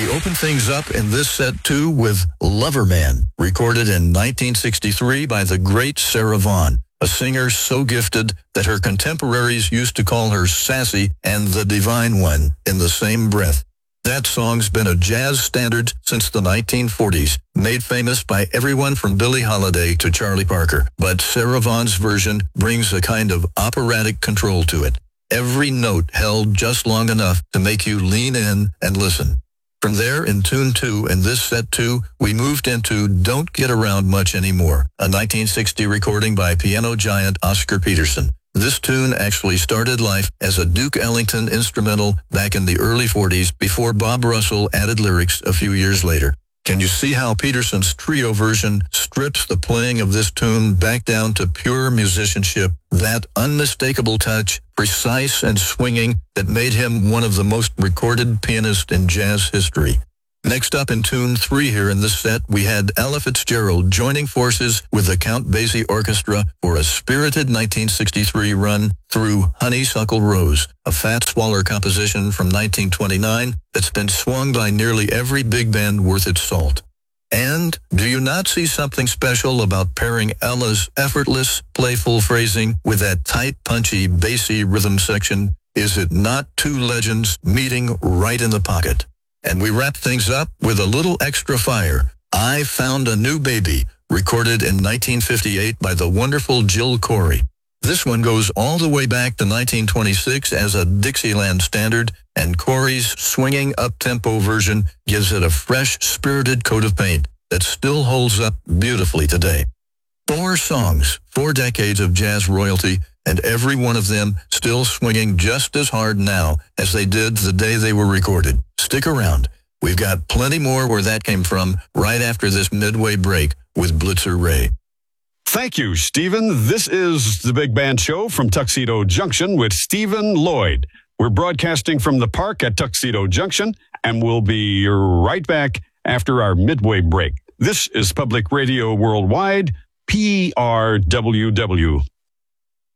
We open things up in this set, too, with Lover Man, recorded in 1963 by the great Sarah Vaughan, a singer so gifted that her contemporaries used to call her Sassy and the Divine One in the same breath. That song's been a jazz standard since the 1940s, made famous by everyone from Billie Holiday to Charlie Parker. But Sarah Vaughan's version brings a kind of operatic control to it. Every note held just long enough to make you lean in and listen. From there, in Tune 2, in this set 2, we moved into Don't Get Around Much Anymore, a 1960 recording by piano giant Oscar Peterson. This tune actually started life as a Duke Ellington instrumental back in the early 40s before Bob Russell added lyrics a few years later. Can you see how Peterson's trio version strips the playing of this tune back down to pure musicianship, that unmistakable touch, precise and swinging, that made him one of the most recorded pianists in jazz history? Next up in Tune 3 here in this set, we had Ella Fitzgerald joining forces with the Count Basie Orchestra for a spirited 1963 run through Honeysuckle Rose, a Fats Waller composition from 1929 that's been swung by nearly every big band worth its salt. And do you not see something special about pairing Ella's effortless, playful phrasing with that tight, punchy, bassy rhythm section? Is it not two legends meeting right in the pocket? And we wrap things up with a little extra fire. I Found a New Baby, recorded in 1958 by the wonderful Jill Corey. This one goes all the way back to 1926 as a Dixieland standard, and Corey's swinging up-tempo version gives it a fresh, spirited coat of paint that still holds up beautifully today. 4 songs, 4 decades of jazz royalty, and every one of them still swinging just as hard now as they did the day they were recorded. Stick around. We've got plenty more where that came from right after this midway break with Blitzer Ray. Thank you, Stephen. This is the Big Band Show from Tuxedo Junction with Stephen Lloyd. We're broadcasting from the park at Tuxedo Junction, and we'll be right back after our midway break. This is Public Radio Worldwide, PRWW.